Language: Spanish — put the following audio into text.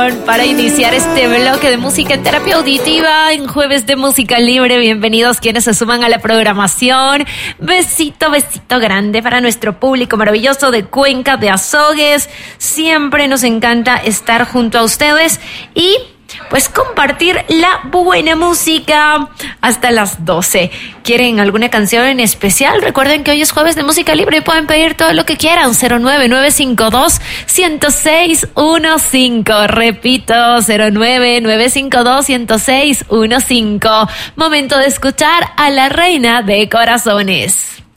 canción para iniciar este bloque de música en terapia auditiva en Jueves de Música Libre. Bienvenidos quienes se suman a la programación. Besito, besito grande para nuestro público maravilloso de Cuenca de Azogues. Siempre nos encanta estar junto a ustedes y pues compartir la buena música hasta las 12. ¿Quieren alguna canción en especial? Recuerden que hoy es Jueves de Música Libre y pueden pedir todo lo que quieran. 09952-10615. Repito, 09952-10615. Momento de escuchar a la reina de corazones.